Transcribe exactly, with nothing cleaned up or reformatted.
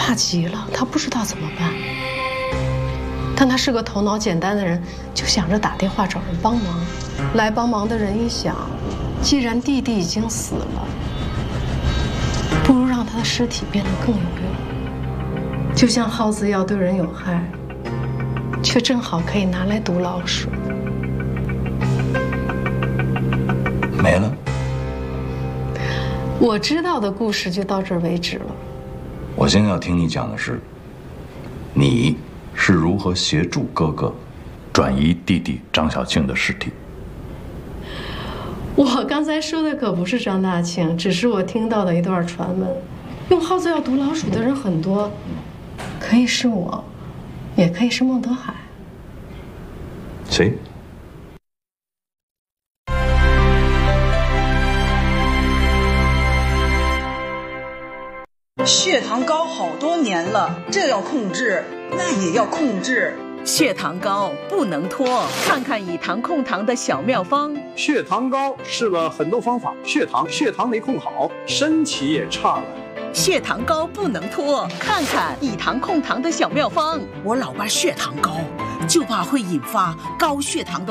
怕极了，他不知道怎么办。但他是个头脑简单的人，就想着打电话找人帮忙。来帮忙的人一想，既然弟弟已经死了，不如让他的尸体变得更有用。就像耗子药对人有害，却正好可以拿来毒老鼠。 没了。 我知道的故事就到这儿为止了。 我现在要听你讲的是，你是如何协助哥哥转移弟弟张小庆的尸体。 我刚才说的可不是张大庆，只是我听到的一段传闻。用耗子药毒老鼠的人很多，可以是我，也可以是孟德海。 谁？ 血糖高好多年了，这要控制，那也要控制。 血糖高不能拖，看看以糖控糖的小妙方。 血糖高试了很多方法，血糖血糖没控好，身体也差了。 血糖高不能拖，看看以糖控糖的小妙方。 我老爸血糖高，就怕会引发高血糖的